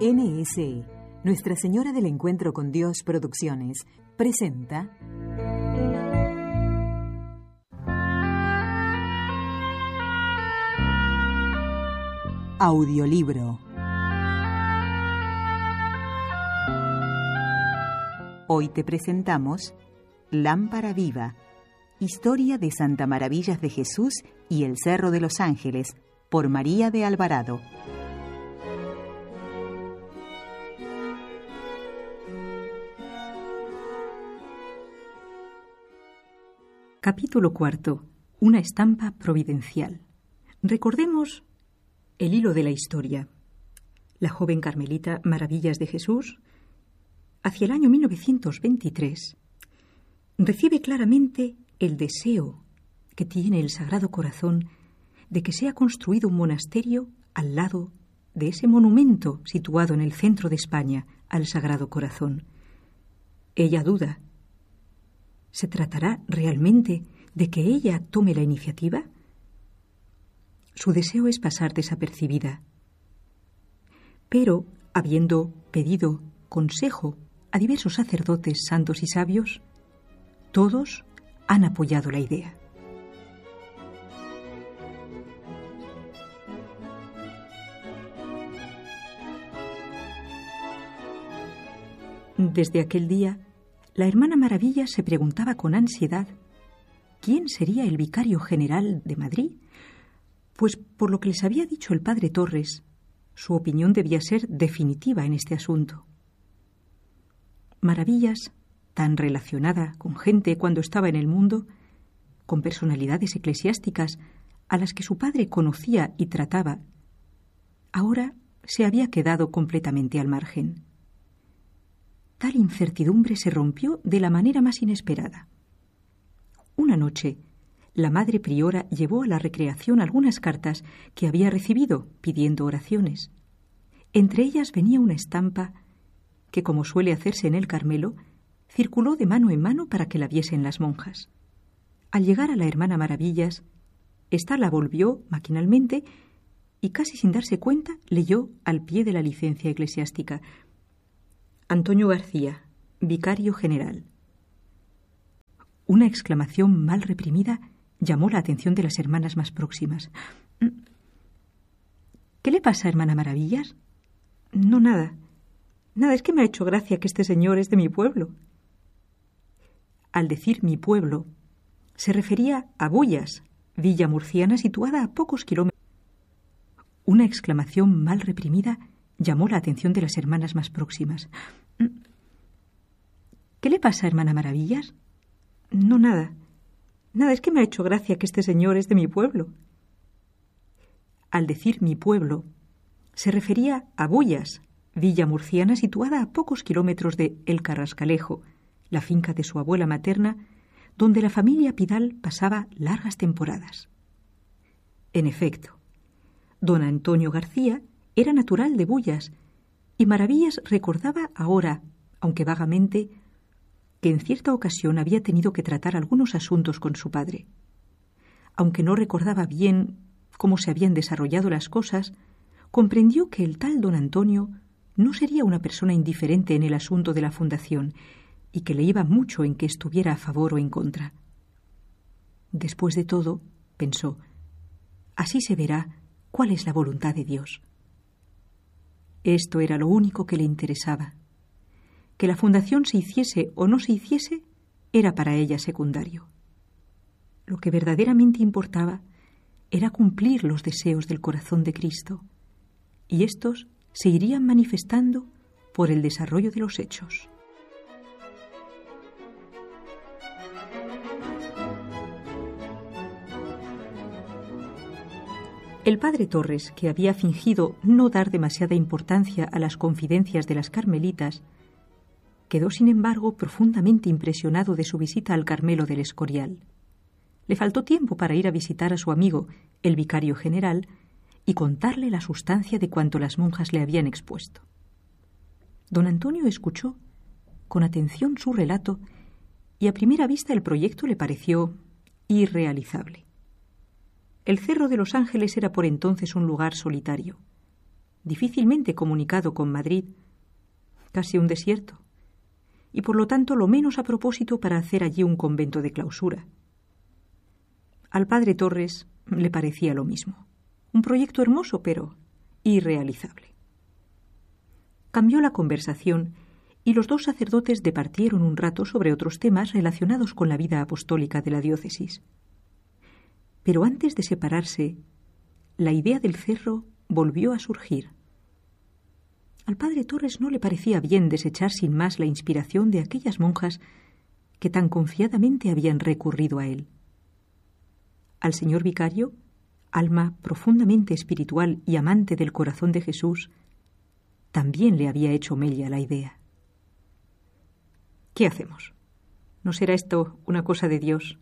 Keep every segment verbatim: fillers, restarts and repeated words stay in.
N S E, Nuestra Señora del Encuentro con Dios Producciones, presenta Audiolibro. Hoy te presentamos Lámpara Viva, Historia de Santa Maravillas de Jesús y el Cerro de los Ángeles, por María de Alvarado. Capítulo cuarto. Una estampa providencial. Recordemos el hilo de la historia. La joven carmelita Maravillas de Jesús, hacia el año mil novecientos veintitrés, recibe claramente el deseo que tiene el Sagrado Corazón de que sea construido un monasterio al lado de ese monumento situado en el centro de España al Sagrado Corazón. Ella duda. ¿Se tratará realmente de que ella tome la iniciativa? Su deseo es pasar desapercibida. Pero, habiendo pedido consejo a diversos sacerdotes santos y sabios, todos han apoyado la idea. Desde aquel día, la hermana Maravillas se preguntaba con ansiedad quién sería el vicario general de Madrid, pues por lo que les había dicho el padre Torres, su opinión debía ser definitiva en este asunto. Maravillas, tan relacionada con gente cuando estaba en el mundo, con personalidades eclesiásticas a las que su padre conocía y trataba, ahora se había quedado completamente al margen. Tal incertidumbre se rompió de la manera más inesperada. Una noche, la madre priora llevó a la recreación algunas cartas que había recibido pidiendo oraciones. Entre ellas venía una estampa que, como suele hacerse en el Carmelo, circuló de mano en mano para que la viesen las monjas. Al llegar a la hermana Maravillas, ésta la volvió maquinalmente y, casi sin darse cuenta, leyó al pie de la licencia eclesiástica: Antonio García, vicario general. Una exclamación mal reprimida llamó la atención de las hermanas más próximas. ¿Qué le pasa, hermana Maravillas? No, nada. Nada, es que me ha hecho gracia que este señor es de mi pueblo. Al decir mi pueblo, se refería a Bullas, villa murciana situada a pocos kilómetros. Una exclamación mal reprimida llamó la atención de las hermanas más próximas. ¿Qué le pasa, hermana Maravillas? No, nada. Nada, es que me ha hecho gracia que este señor es de mi pueblo. Al decir mi pueblo, se refería a Bullas, villa murciana situada a pocos kilómetros de El Carrascalejo, la finca de su abuela materna, donde la familia Pidal pasaba largas temporadas. En efecto, don Antonio García era natural de Bullas, y Maravillas recordaba ahora, aunque vagamente, que en cierta ocasión había tenido que tratar algunos asuntos con su padre. Aunque no recordaba bien cómo se habían desarrollado las cosas, comprendió que el tal don Antonio no sería una persona indiferente en el asunto de la fundación y que le iba mucho en que estuviera a favor o en contra. Después de todo, pensó, así se verá cuál es la voluntad de Dios. Esto era lo único que le interesaba. Que la fundación se hiciese o no se hiciese era para ella secundario. Lo que verdaderamente importaba era cumplir los deseos del corazón de Cristo, y estos se irían manifestando por el desarrollo de los hechos. El padre Torres, que había fingido no dar demasiada importancia a las confidencias de las carmelitas, quedó, sin embargo, profundamente impresionado de su visita al Carmelo del Escorial. Le faltó tiempo para ir a visitar a su amigo, el vicario general, y contarle la sustancia de cuanto las monjas le habían expuesto. Don Antonio escuchó con atención su relato y a primera vista el proyecto le pareció irrealizable. El Cerro de los Ángeles era por entonces un lugar solitario. difícilmente comunicado con Madrid, casi un desierto, y por lo tanto lo menos a propósito para hacer allí un convento de clausura. Al padre Torres le parecía lo mismo, un proyecto hermoso pero irrealizable. Cambió la conversación y los dos sacerdotes departieron un rato sobre otros temas relacionados con la vida apostólica de la diócesis. Pero antes de separarse, la idea del cerro volvió a surgir. Al padre Torres no le parecía bien desechar sin más la inspiración de aquellas monjas que tan confiadamente habían recurrido a él. Al señor vicario, alma profundamente espiritual y amante del corazón de Jesús, también le había hecho mella la idea. ¿Qué hacemos? ¿No será esto una cosa de Dios?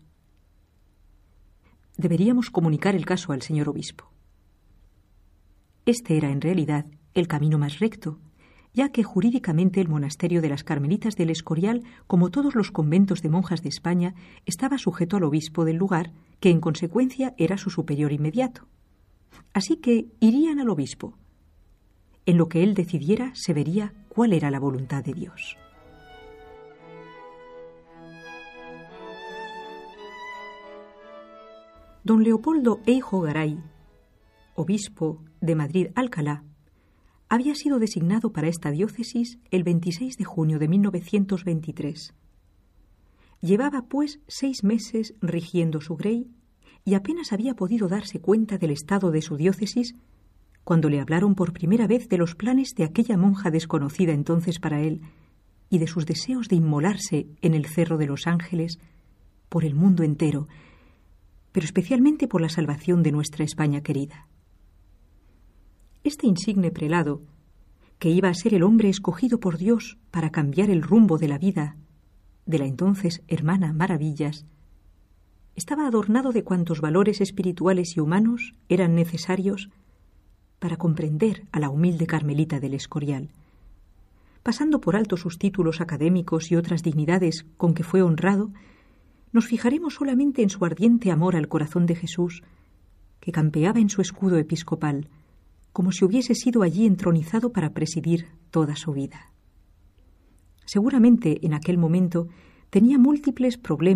Deberíamos comunicar el caso al señor obispo. Este era en realidad el camino más recto, ya que jurídicamente el monasterio de las Carmelitas del Escorial, como todos los conventos de monjas de España, estaba sujeto al obispo del lugar, que en consecuencia era su superior inmediato. Así que irían al obispo. En lo que él decidiera se vería cuál era la voluntad de Dios. Don Leopoldo Eijo Garay, obispo de Madrid-Alcalá, había sido designado para esta diócesis el veintiséis de junio de mil novecientos veintitrés. Llevaba, pues, seis meses rigiendo su grey y apenas había podido darse cuenta del estado de su diócesis cuando le hablaron por primera vez de los planes de aquella monja desconocida entonces para él y de sus deseos de inmolarse en el Cerro de los Ángeles por el mundo entero, pero especialmente por la salvación de nuestra España querida. Este insigne prelado, que iba a ser el hombre escogido por Dios para cambiar el rumbo de la vida de la entonces hermana Maravillas, estaba adornado de cuantos valores espirituales y humanos eran necesarios para comprender a la humilde Carmelita del Escorial. Pasando por alto sus títulos académicos y otras dignidades con que fue honrado, nos fijaremos solamente en su ardiente amor al corazón de Jesús, que campeaba en su escudo episcopal, como si hubiese sido allí entronizado para presidir toda su vida. Seguramente en aquel momento tenía múltiples problemas